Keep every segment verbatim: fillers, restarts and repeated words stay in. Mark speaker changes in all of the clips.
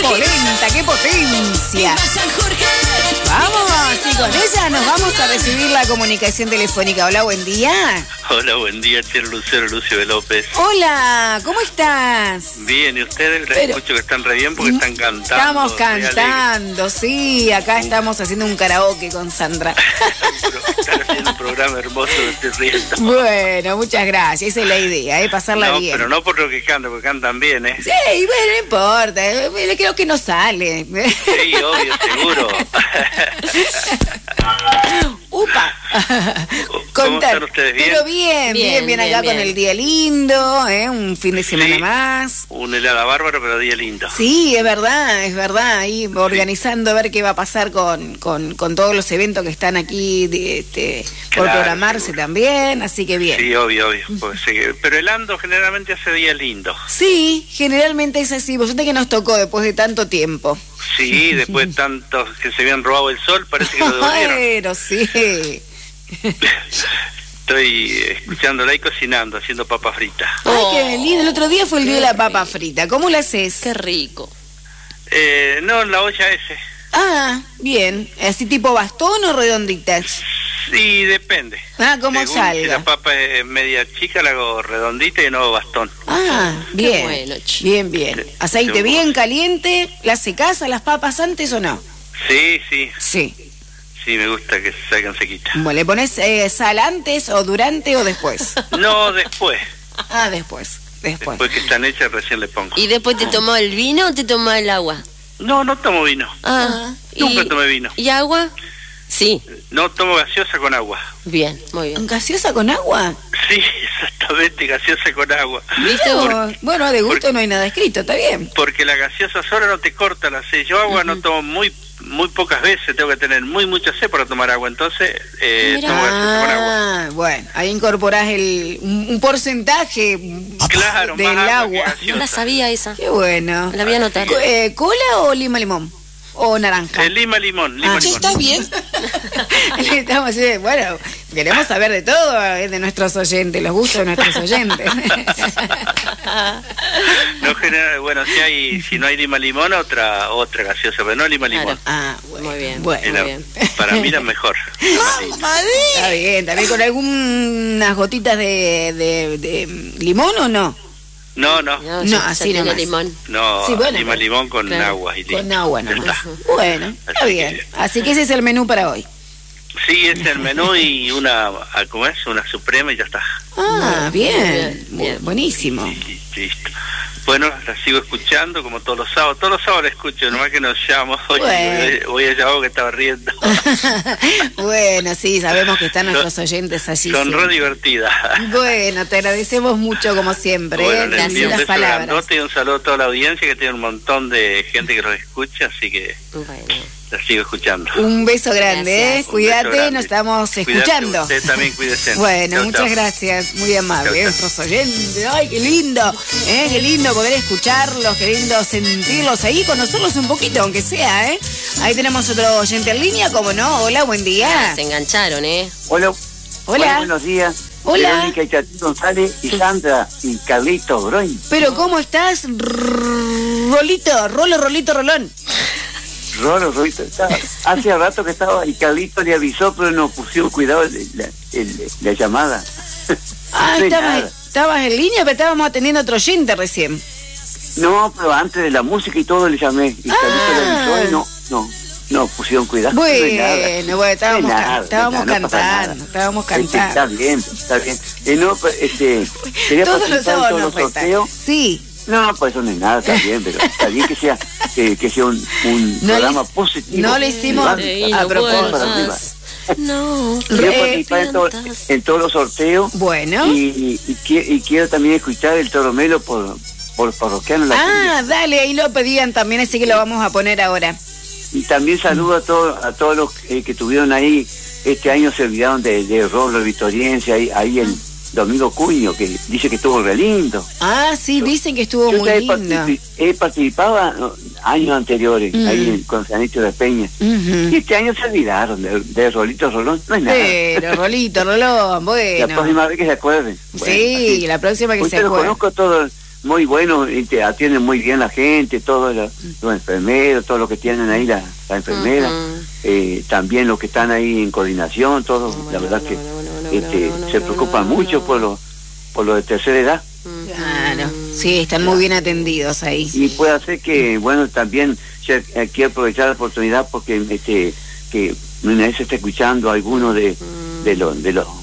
Speaker 1: polenta, qué potencia. Vamos, y con ella nos vamos a recibir la comunicación telefónica. Hola, buen día.
Speaker 2: Hola, buen día, Chelo Lucero, Lucio de López.
Speaker 1: Hola, ¿cómo estás?
Speaker 2: Bien, ¿y ustedes? Les
Speaker 1: Pero,
Speaker 2: escucho que están re bien porque están cantando.
Speaker 1: Estamos cantando, sí, acá estamos haciendo un karaoke con Sandra.
Speaker 2: Están haciendo un programa hermoso, me estoy riendo.
Speaker 1: Bueno, muchas gracias, esa es la idea, ¿eh? Pasarla
Speaker 2: no,
Speaker 1: bien.
Speaker 2: Pero no por lo que cantan, porque cantan bien, ¿eh?
Speaker 1: Sí, bueno, no importa, creo que no sale.
Speaker 2: Sí, obvio, seguro.
Speaker 1: Upa.
Speaker 2: ¿Cómo están ustedes? ¿Bien?
Speaker 1: Pero bien, bien, bien, bien acá bien. Con el día lindo, ¿eh? Un fin de semana
Speaker 2: sí,
Speaker 1: más.
Speaker 2: Un helada bárbaro, pero día lindo.
Speaker 1: Sí, es verdad, es verdad. Ahí organizando a ver qué va a pasar con, con, con todos los eventos que están aquí de, este, por claro, programarse seguro. También, así que bien.
Speaker 2: Sí, obvio, obvio. Pues, sí, pero helando generalmente hace día lindo.
Speaker 1: Sí, generalmente es así. Vosotros que nos tocó después de tanto tiempo.
Speaker 2: Sí, después de tantos que se habían robado el sol, parece que lo devolvieron.
Speaker 1: Pero sí.
Speaker 2: Estoy escuchándola y cocinando, haciendo papa frita.
Speaker 1: Ay, qué lindo. El otro día fue el día de la papa frita. ¿Cómo la haces?
Speaker 3: Qué rico.
Speaker 2: Eh, no, en la olla ese.
Speaker 1: Ah, bien. ¿Así tipo bastón o redonditas?
Speaker 2: Sí, depende.
Speaker 1: Ah, ¿cómo
Speaker 2: Según
Speaker 1: salga?
Speaker 2: Si la papa es media chica, la hago redondita y no bastón.
Speaker 1: Ah, bien.
Speaker 3: Bueno,
Speaker 1: bien, bien. Aceite bien caliente. ¿Las secás a las papas antes o no?
Speaker 2: Sí, sí.
Speaker 1: Sí.
Speaker 2: Sí, me gusta que se salgan sequitas.
Speaker 1: Bueno, ¿le pones eh, sal antes o durante o después?
Speaker 2: No, después.
Speaker 1: Ah, después. Después.
Speaker 2: Después que están hechas recién le pongo.
Speaker 3: ¿Y después te tomó el vino o te tomó el agua?
Speaker 2: No, no tomo vino.
Speaker 3: Ah.
Speaker 2: Nunca
Speaker 3: ¿y,
Speaker 2: tomé vino.
Speaker 3: ¿Y agua? Sí.
Speaker 2: No tomo gaseosa con agua.
Speaker 3: Bien, muy bien.
Speaker 1: ¿Gaseosa con agua?
Speaker 2: Sí, exactamente, gaseosa con agua.
Speaker 1: ¿Viste? Porque, bueno, de gusto porque, no hay nada escrito, está bien.
Speaker 2: Porque la gaseosa sola no te corta la sed. Yo agua uh-huh. no tomo muy muy pocas veces, tengo que tener muy mucha sed para tomar agua, entonces eh, tomo gaseosa con agua.
Speaker 1: Ah, bueno, ahí incorporás el, un, un porcentaje
Speaker 2: claro,
Speaker 1: del
Speaker 2: más
Speaker 1: agua.
Speaker 2: agua
Speaker 3: No la sabía esa.
Speaker 1: Qué bueno.
Speaker 3: La voy a anotar.
Speaker 1: Eh, ¿Cola o lima limón? ¿O naranja?
Speaker 2: Eh, lima limón, lima
Speaker 1: ah,
Speaker 2: limón.
Speaker 1: ¿Está bien? Estamos, bueno, queremos saber de todo, de nuestros oyentes, los gustos de nuestros oyentes.
Speaker 2: No genera, bueno, si hay, si no hay lima limón, otra otra gaseosa, pero no lima limón.
Speaker 3: Claro. Ah, bueno, muy bien.
Speaker 1: Bueno,
Speaker 2: Era,
Speaker 3: muy bien.
Speaker 2: Para mí la mejor.
Speaker 1: Está bien, también con algunas gotitas de, de, de limón o no.
Speaker 2: No, no.
Speaker 3: No,
Speaker 1: no así no.
Speaker 3: limón.
Speaker 2: No,
Speaker 1: sí, bueno,
Speaker 2: lima limón con
Speaker 3: claro.
Speaker 2: agua y listo.
Speaker 1: Con agua nomás. Bueno, está
Speaker 2: así
Speaker 1: bien.
Speaker 2: Que,
Speaker 1: así que ese es el menú para hoy.
Speaker 2: Sí, ese es el menú y una, ¿cómo es? Una suprema y ya está.
Speaker 1: Ah, bien.
Speaker 3: Bien, bien.
Speaker 1: Buenísimo.
Speaker 2: Sí, listo. Bueno, la sigo escuchando como todos los sábados. Todos los sábados la escucho, nomás que nos llamo. Oye, bueno. voy a llamar que estaba riendo.
Speaker 1: Bueno, sí, sabemos que están nuestros oyentes allí.
Speaker 2: Son re divertidas.
Speaker 1: Bueno, te agradecemos mucho como siempre.
Speaker 2: Bueno,
Speaker 1: ¿eh? Las lindas palabras.
Speaker 2: Y un saludo a toda la audiencia que tiene un montón de gente que los escucha, así que
Speaker 3: bueno.
Speaker 2: la sigo escuchando.
Speaker 1: Un beso grande,
Speaker 3: gracias.
Speaker 1: ¿eh? Cuídate,
Speaker 2: grande.
Speaker 1: nos estamos
Speaker 2: Cuídate,
Speaker 1: escuchando.
Speaker 2: Usted también cuídese.
Speaker 1: Bueno,
Speaker 2: chau,
Speaker 1: muchas
Speaker 2: chau.
Speaker 1: gracias, muy amable.
Speaker 2: Chau, chau.
Speaker 1: Nuestros oyentes, ay, qué lindo, ¿eh? Qué lindo poder escucharlos, qué lindo sentirlos ahí, conocerlos un poquito, aunque sea, ¿eh? Ahí tenemos otro oyente en línea, como no. Hola, buen día.
Speaker 3: Se engancharon, ¿eh?
Speaker 4: Hola.
Speaker 1: Hola.
Speaker 4: Hola, buenos días.
Speaker 1: Hola.
Speaker 4: Verónica y Tati González y Sandra y Carlito Groin.
Speaker 1: Pero, ¿cómo estás, Rolito? Rolo, Rolito, Rolón.
Speaker 4: Rolo, Rolito. Estaba, hace rato que estaba y Carlito le avisó, pero no pusieron cuidado la, la, la llamada.
Speaker 1: Ah,
Speaker 4: no
Speaker 1: estabas, estabas en línea, pero estábamos atendiendo a otro oyente recién.
Speaker 4: No, pero antes de la música y todo le llamé. Y
Speaker 1: ah.
Speaker 4: Carlito le avisó y no, no. No, pusieron cuidado.
Speaker 1: Bueno,
Speaker 4: no
Speaker 1: bueno, estábamos,
Speaker 4: no nada,
Speaker 1: can, estábamos
Speaker 4: no
Speaker 1: cantando,
Speaker 4: no
Speaker 1: estábamos cantando.
Speaker 4: Está bien, está bien. Eh, no, este, quería
Speaker 1: todos los
Speaker 4: participar en todos los
Speaker 1: nos
Speaker 4: sorteos.
Speaker 1: Sí.
Speaker 4: No, pues eso no es nada, está bien, pero está bien que sea, que, que sea un, un
Speaker 1: no
Speaker 4: programa
Speaker 1: le,
Speaker 4: positivo.
Speaker 1: No lo hicimos a, a propósito.
Speaker 3: No,
Speaker 4: quiero participar en, todo, en todos los sorteos.
Speaker 1: Bueno.
Speaker 4: Y, y, y, y quiero también escuchar el Toro Melo por, por parroquiano. La
Speaker 1: ah,
Speaker 4: Cumbia.
Speaker 1: Dale, ahí lo pedían también, así que lo vamos a poner ahora.
Speaker 4: Y también saludo a todos a todos los eh, que tuvieron ahí, este año se olvidaron de, de Roblo Vitoriense, ahí, ahí el Domingo Cuño, que dice que estuvo re lindo.
Speaker 1: Ah, sí,
Speaker 4: yo,
Speaker 1: dicen que estuvo
Speaker 4: yo
Speaker 1: muy
Speaker 4: he
Speaker 1: lindo.
Speaker 4: Particip, he participado años anteriores, mm. ahí en, con Sanito de Peña. Uh-huh. Y este año se olvidaron de, de Rolito Rolón, no es nada.
Speaker 1: Pero Rolito Rolón, bueno.
Speaker 4: La próxima vez que se acuerden. Bueno,
Speaker 1: sí,
Speaker 4: así.
Speaker 1: la próxima que
Speaker 4: Usted
Speaker 1: se acuerden.
Speaker 4: Conozco todo, muy buenos y te atienden muy bien la gente, todos los, los enfermeros, todos los que tienen ahí la, la enfermera, uh-huh. eh, también los que están ahí en coordinación, todos, no, la verdad no, que no, no, no, este, no, no, se preocupan no, no, mucho no. por los por los de tercera edad.
Speaker 1: Claro, sí, están muy bien atendidos ahí.
Speaker 4: Y puede hacer que, bueno, también yo quiero aprovechar la oportunidad porque este que una vez se está escuchando a algunos de, de los de los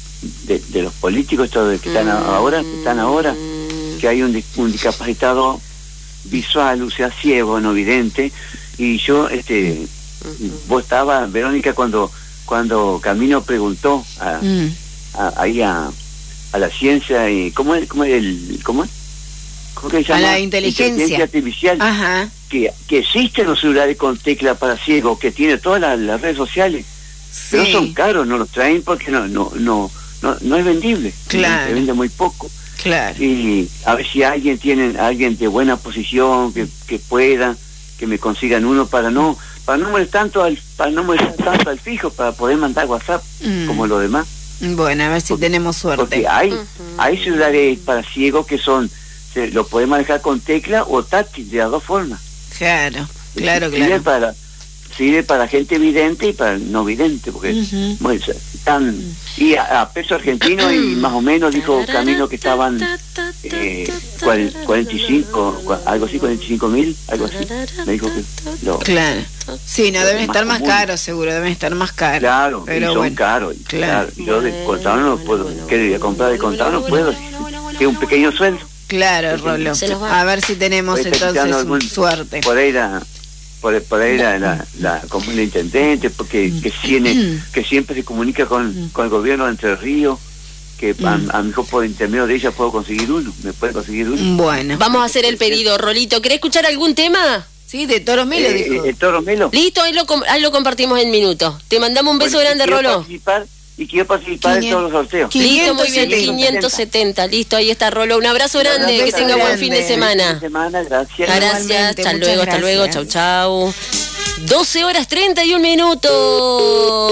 Speaker 4: de, de los políticos estos que están ahora, que están ahora, que hay un, un discapacitado visual, o sea, ciego, no vidente, y yo, este, vos estabas, Verónica, cuando cuando Camino preguntó a, mm. a, ahí a, a la ciencia, y ¿cómo es, cómo es el, cómo es? ¿Cómo que se llama?
Speaker 1: A la inteligencia,
Speaker 4: inteligencia artificial.
Speaker 1: Ajá.
Speaker 4: Que, que existen los celulares con tecla para ciegos, que tiene todas las, las redes sociales, sí. Pero son caros, no los traen porque no, no, no, no, no es vendible,
Speaker 1: claro.
Speaker 4: Se vende muy poco.
Speaker 1: Claro.
Speaker 4: Y a ver si alguien tiene, alguien de buena posición que, que pueda, que me consigan uno para no, para no molestar tanto al, para no molestar tanto al fijo, para poder mandar WhatsApp mm. como los demás.
Speaker 1: Bueno, a ver si porque, tenemos suerte.
Speaker 4: Porque hay, uh-huh. hay celulares para ciegos que son, se, lo pueden manejar con tecla o táctil, de las dos formas.
Speaker 1: Claro, claro,
Speaker 4: sirve
Speaker 1: claro.
Speaker 4: Para, sirve para gente vidente y para no vidente, porque uh-huh. bueno, están, y a, a peso argentino y más o menos dijo Camino que estaban eh, cuarenta y cinco, algo así, cuarenta y cinco mil, algo así. Me dijo que lo,
Speaker 1: claro. Sí, no, deben estar más caros, seguro, deben estar más caros.
Speaker 4: Claro,
Speaker 1: pero
Speaker 4: y son
Speaker 1: bueno,
Speaker 4: caros.
Speaker 1: Claro.
Speaker 4: claro. Yo de contado no puedo, quería comprar de contado no puedo, que un pequeño sueldo.
Speaker 1: Claro, Rolo. A ver si tenemos entonces algún, suerte.
Speaker 4: Por ahí la, por, por ahí la, la, la comuna intendente, porque que, tiene, que siempre se comunica con, con el gobierno de Entre Ríos, que a, a lo mejor por intermedio de ella puedo conseguir uno, me puede conseguir uno.
Speaker 3: Bueno. Vamos a hacer el pedido, Rolito. ¿Querés escuchar algún tema?
Speaker 1: Sí, de Toro Melo,
Speaker 4: eh,
Speaker 1: dijo.
Speaker 4: El Toro Melo.
Speaker 3: Listo, ahí lo, ahí lo compartimos en minutos. Te mandamos un beso
Speaker 4: bueno,
Speaker 3: grande, Rolo.
Speaker 4: Y quiero participar en todos los sorteos.
Speaker 3: Listo, muy bien, quinientos setenta. Listo, ahí está, Rolo. Un abrazo grande, que tenga buen fin de semana.
Speaker 4: Fin de semana, gracias.
Speaker 3: Gracias, hasta luego, hasta luego. Chau, chau. doce horas treinta y un minutos.